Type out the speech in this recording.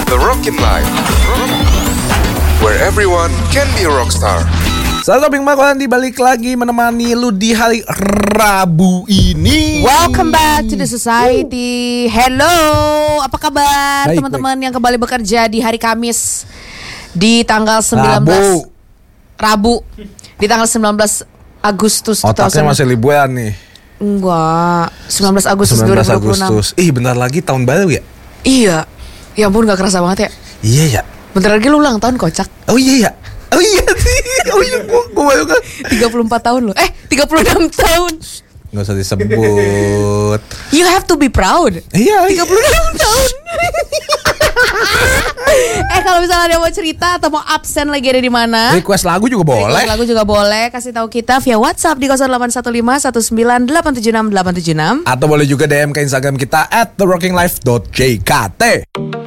The Rockin' Life, where everyone can be a rockstar. Sahabat Topik Makonan dibalik lagi menemani lu di hari Rabu ini. Welcome back to the society. Hello, apa kabar teman-teman yang kembali bekerja di hari Kamis di tanggal 19 Rabu di tanggal 19 Agustus. Otaknya masih liburan nih. Enggak, 19 Agustus 19 2026. Agustus. Bentar lagi tahun baru ya? Iya. Ya ampun, gak kerasa banget ya. Iya ya. Bentar lagi lu ulang tahun, kocak. Oh iya ya. Oh iya sih. Oh iya, gue baru kan 34 tahun loh. 36 tahun. Gak usah disebut. You have to be proud. Iya. 36 tahun. Kalau misalnya ada mau cerita atau mau absen lagi ada di mana? Request lagu juga boleh. Request lagu juga boleh. Kasih tahu kita via WhatsApp di 081519876876. Atau boleh juga DM ke Instagram kita @therockinglife.jkt.